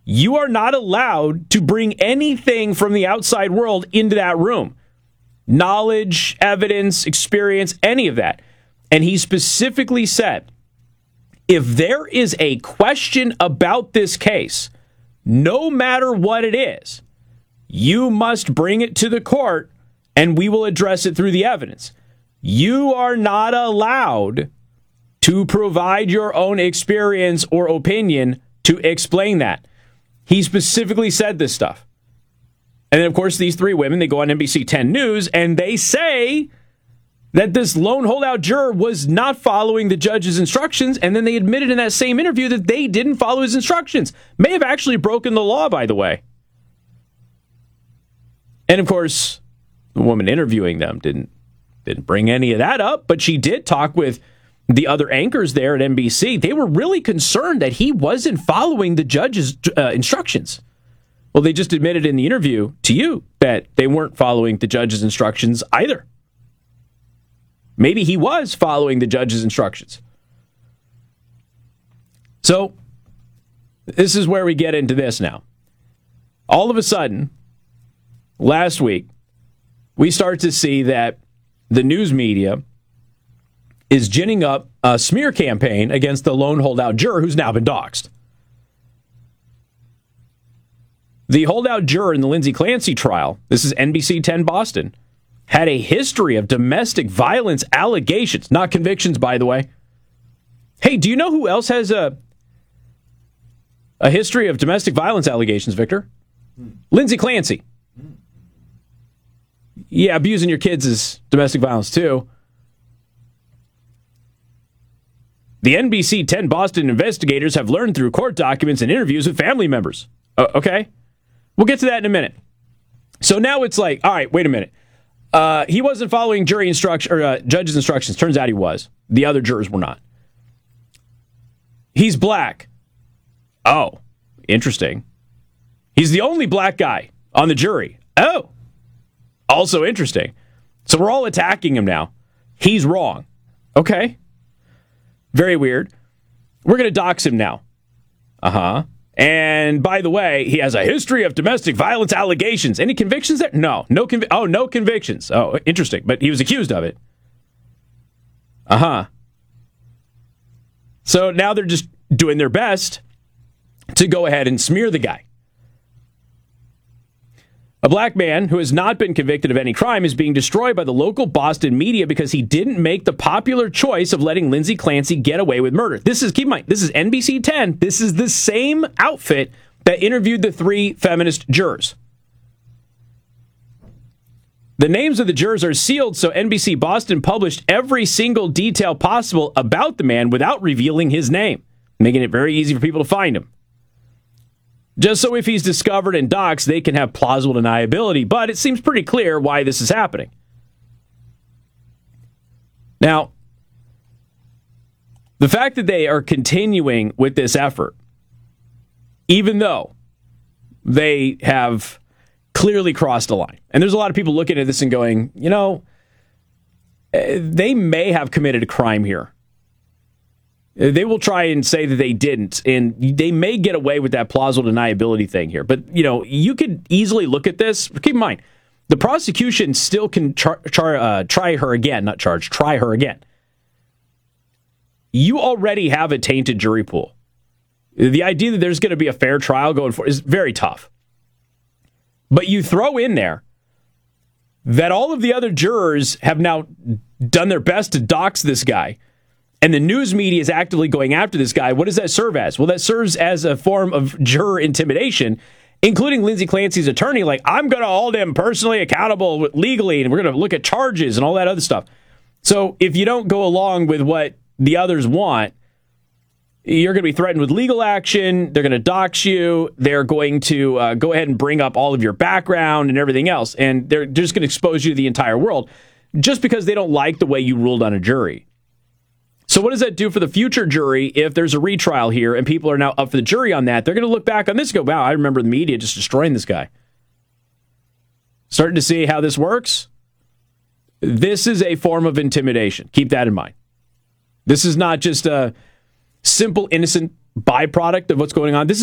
You are not allowed to bring anything from the outside world into that room. Knowledge, evidence, experience, any of that. And he specifically said, if there is a question about this case, no matter what it is, you must bring it to the court and we will address it through the evidence. You are not allowed to provide your own experience or opinion to explain that. He specifically said this stuff. And then, of course, these three women, they go on NBC 10 News and they say that this lone holdout juror was not following the judge's instructions, and then they admitted in that same interview that they didn't follow his instructions. May have actually broken the law, by the way. And, of course, the woman interviewing them didn't bring any of that up, but she did talk with the other anchors there at NBC. They were really concerned that he wasn't following the judge's instructions. Well, they just admitted in the interview to you that they weren't following the judge's instructions either. Maybe he was following the judge's instructions. So, this is where we get into this now. All of a sudden, last week, we start to see that the news media is ginning up a smear campaign against the lone holdout juror who's now been doxxed. The holdout juror in the Lindsay Clancy trial, this is NBC 10 Boston, had a history of domestic violence allegations, not convictions, by the way. Hey, do you know who else has a history of domestic violence allegations, Victor? Lindsay Clancy. Yeah, abusing your kids is domestic violence, too. The NBC 10 Boston investigators have learned through court documents and interviews with family members. Okay? We'll get to that in a minute. So now it's like, all right, wait a minute. He wasn't following jury instruction or judge's instructions. Turns out he was. The other jurors were not. He's black. Oh, interesting. He's the only black guy on the jury. Oh, also interesting. So we're all attacking him now. He's wrong. Okay. Very weird. We're going to dox him now. Uh-huh. And by the way, he has a history of domestic violence allegations. Any convictions there? No. No convictions. Oh, interesting. But he was accused of it. Uh-huh. So now they're just doing their best to go ahead and smear the guy. A black man who has not been convicted of any crime is being destroyed by the local Boston media because he didn't make the popular choice of letting Lindsay Clancy get away with murder. This is, keep in mind, this is NBC 10. This is the same outfit that interviewed the three feminist jurors. The names of the jurors are sealed, so NBC Boston published every single detail possible about the man without revealing his name, making it very easy for people to find him. Just so if he's discovered and doxxed, they can have plausible deniability, but it seems pretty clear why this is happening. Now, the fact that they are continuing with this effort, even though they have clearly crossed a line, and there's a lot of people looking at this and going, you know, they may have committed a crime here. They will try and say that they didn't, and they may get away with that plausible deniability thing here. But, you know, you could easily look at this. Keep in mind, the prosecution still can try her again, not charge, try her again. You already have a tainted jury pool. The idea that there's going to be a fair trial going forward is very tough. But you throw in there that all of the other jurors have now done their best to dox this guy, and the news media is actively going after this guy. What does that serve as? Well, that serves as a form of juror intimidation, including Lindsay Clancy's attorney. Like, I'm going to hold him personally accountable legally, and we're going to look at charges and all that other stuff. So if you don't go along with what the others want, you're going to be threatened with legal action. They're going to dox you. They're going to go ahead and bring up all of your background and everything else. And they're just going to expose you to the entire world just because they don't like the way you ruled on a jury. So what does that do for the future jury if there's a retrial here and people are now up for the jury on that? They're going to look back on this and go, wow, I remember the media just destroying this guy. Starting to see how this works? This is a form of intimidation. Keep that in mind. This is not just a simple, innocent byproduct of what's going on. This is